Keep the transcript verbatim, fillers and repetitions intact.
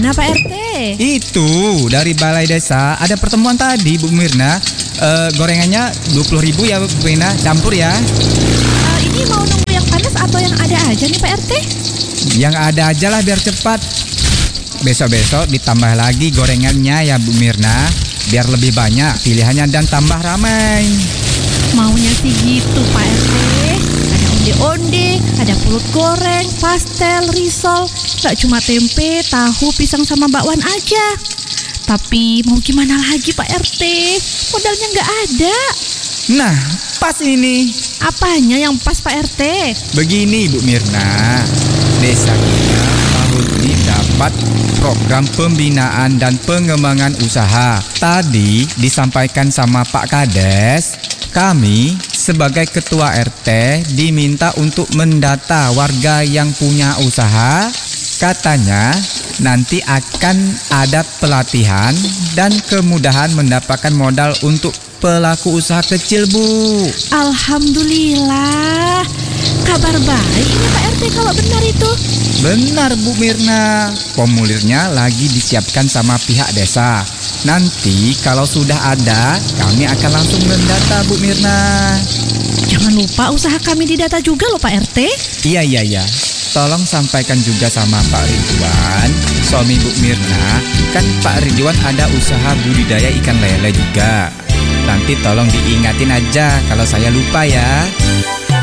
mana Pak R T? Itu dari Balai Desa ada pertemuan tadi Bu Mirna. Uh, gorengannya dua puluh ribu ya Bu Mirna, campur ya. Uh, ini mau nunggu yang panas atau yang ada aja nih Pak R T? Yang ada aja lah biar cepat. Besok-besok ditambah lagi gorengannya ya Bu Mirna, biar lebih banyak pilihannya dan tambah ramai. Maunya sih gitu Pak R T. Ada onde-onde, ada pulut goreng, pastel, risol. Gak cuma tempe, tahu, pisang sama bakwan aja. Tapi mau gimana lagi Pak R T? Modalnya gak ada. Nah, pas ini. Apanya yang pas Pak R T? Begini Bu Mirna, desa kita tahun ini dapat program pembinaan dan pengembangan usaha. Tadi disampaikan sama Pak Kades, kami sebagai ketua R T diminta untuk mendata warga yang punya usaha. Katanya nanti akan ada pelatihan dan kemudahan mendapatkan modal untuk pelaku usaha kecil Bu. Alhamdulillah. Kabar baik ini Pak R T kalau benar itu. Benar Bu Mirna. Formulirnya lagi disiapkan sama pihak desa. Nanti kalau sudah ada, kami akan langsung mendata Bu Mirna. Jangan lupa usaha kami didata juga loh Pak R T. Iya iya iya. Tolong sampaikan juga sama Pak Ridwan, suami Bu Mirna. Kan Pak Ridwan ada usaha budidaya ikan lele juga. Nanti tolong diingatin aja kalau saya lupa ya.